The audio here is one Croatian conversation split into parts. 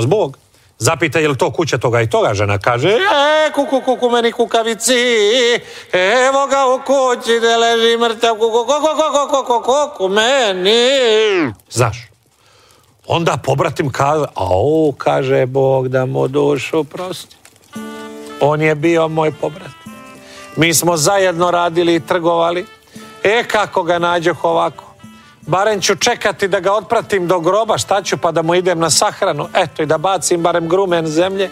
pomoz Bog. Zapita je li to kuća toga i toga, žena kaže, kuku, meni kukavici, evo ga u kući, da leži mrtav, kuku, meni. Znaš, onda pobratim kaže, kaže Bog da mu dušu prosti. On je bio moj pobrat. Mi smo zajedno radili i trgovali. Kako ga nađoh ovako. Barem ću čekati da ga otpratim do groba, šta ću, pa da mu idem na sahranu. Eto, i da bacim barem grumen zemlje.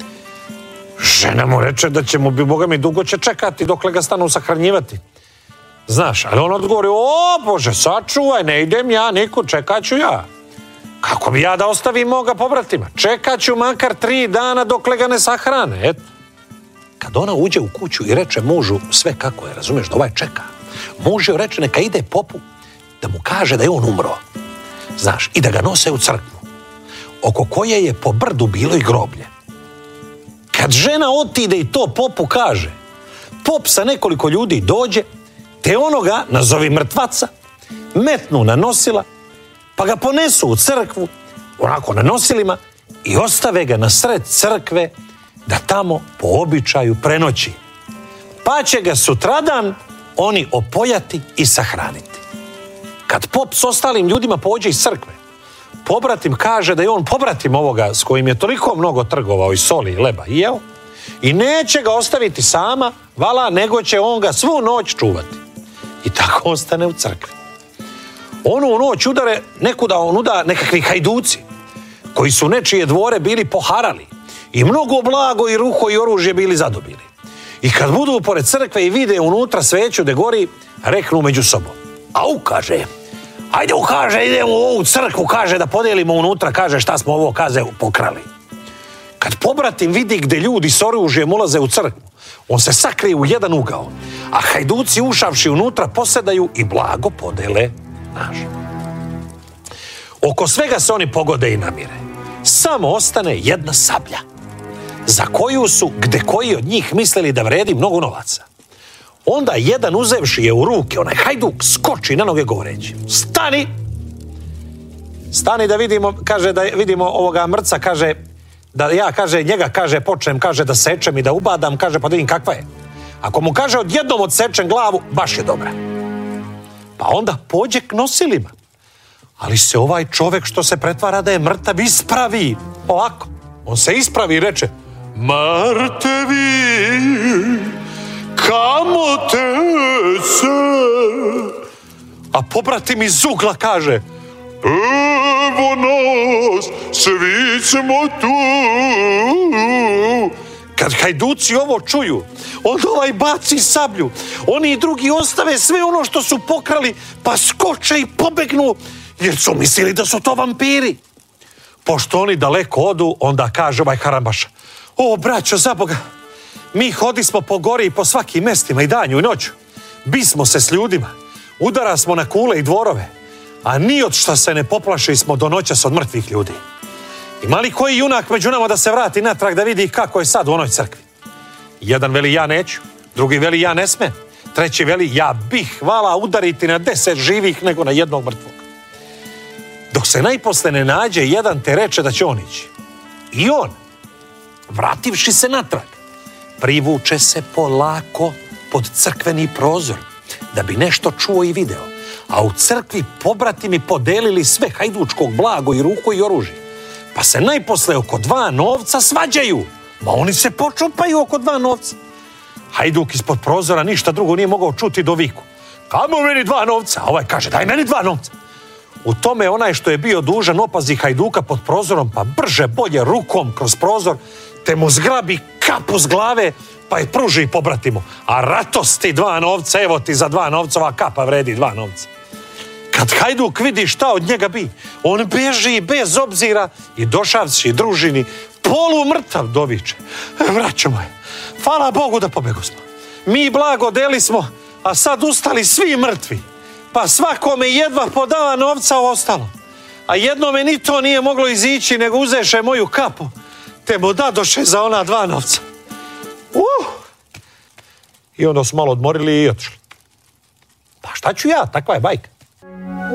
Žena mu reče da će mu, Boga mi, dugo će čekati dokle ga stanu sahranjivati. Znaš, ali on odgovori, Bože, sačuvaj, ne idem ja nikud, čekat ću ja. Kako bi ja da ostavim moga pobratima? Čekat ću makar 3 dana dokle ga ne sahrane, eto. Kad ona uđe u kuću i reče mužu sve kako je, razumiješ, da ovaj čeka, muž joj reče neka ide popu da mu kaže da je on umro. Znaš, i da ga nose u crkvu, oko koje je po brdu bilo i groblje. Kad žena otide i to popu kaže, pop sa nekoliko ljudi dođe, te onoga, nazovi mrtvaca, metnu na nosila, pa ga ponesu u crkvu, onako na nosilima, i ostave ga na sred crkve da tamo po običaju prenoći. Pa će ga sutradan oni opojati i sahraniti. Kad pop s ostalim ljudima pođe iz crkve, pobratim kaže da je on pobratim ovoga s kojim je toliko mnogo trgovao i soli i leba i jeo, i neće ga ostaviti sama, vala, nego će on ga svu noć čuvati. I tako ostane u crkvi. Onu noć udare nekuda onuda nekakvi hajduci, koji su nečije dvore bili poharali i mnogo blago i ruho i oružje bili zadobili. I kad budu pored crkve i vide unutra sveću da gori, reknu među sobom. Kaže, ajde, kaže, idemo u ovu crkvu, kaže, da podijelimo unutra, kaže, šta smo ovo, kaže, pokrali. Kad pobratim vidi gde ljudi s oružjem ulaze u crkvu, on se sakrije u jedan ugao, a hajduci ušavši unutra posedaju i blago podele. Znaš. Oko svega se oni pogode i namire. Samo ostane jedna sablja, za koju su gde koji od njih mislili da vredi mnogo novaca. Onda jedan, uzevši je u ruke, onaj hajduk skoči na noge govoreći, stani da vidimo, kaže, da vidimo ovoga mrca, kaže, da ja, kaže, njega, kaže, počnem, kaže, da sečem i da ubadam, kaže, pa da vidim kakva je. Ako mu kaže odjednom odsečem glavu, baš je dobra. Pa onda pođe k nosilima. Ali se ovaj čovjek što se pretvara da je mrtav ispravi. Ovako. On se ispravi i reče: mrtvi, kamo te se? A pobratim iz ugla kaže: evo nas, svi smo tu. Kad hajduci ovo čuju, onda ovaj baci sablju. Oni drugi ostave sve ono što su pokrali, pa skoče i pobegnu, jer su mislili da su to vampiri. Pošto oni daleko odu, onda kaže ovaj Harambaša: o, braćo, za Boga, mi hodismo po gori i po svakim mestima i danju i noću. Bismo se s ljudima, udara smo na kule i dvorove, a ni od šta se ne poplaši smo do noćas od mrtvih ljudi. Ima li koji junak među nama da se vrati natrag da vidi kako je sad u onoj crkvi? Jedan veli: ja neću, drugi veli: ja ne smem, treći veli: ja bih hvala udariti na 10 živih nego na jednog mrtvog. Dok se najposle ne nađe jedan, te reče da će on ići. I on, vrativši se natrag, privuče se polako pod crkveni prozor da bi nešto čuo i video. A u crkvi pobratimi podelili sve hajdučkog blago i ruku i oružje. Pa se najposle oko 2 novca svađaju. Ma oni se počupaju oko 2 novca. Hajduk ispod prozora ništa drugo nije mogao čuti do viku: kamo meni 2 novca? A ovaj kaže: daj meni 2 novca. U tome onaj što je bio dužan opazi hajduka pod prozorom, pa brže bolje rukom kroz prozor, te mu zgrabi kapu s glave, pa je pruži pobratimu. A ratosti 2 novca, evo ti za 2 novca, ova kapa vredi 2 novca. Kad hajduk vidi šta od njega bi, on beži bez obzira i došavši družini, polumrtav doviče: braćo moje, hvala Bogu da pobegu smo. Mi blago deli smo, a sad ustali svi mrtvi. Pa svakome jedva po 2 novca ostalo. A jednome ni to nije moglo izići, nego uzeše moju kapu, te mu dadoše za ona 2 novca. I onda su malo odmorili i otišli. Pa šta ću ja, takva je bajka.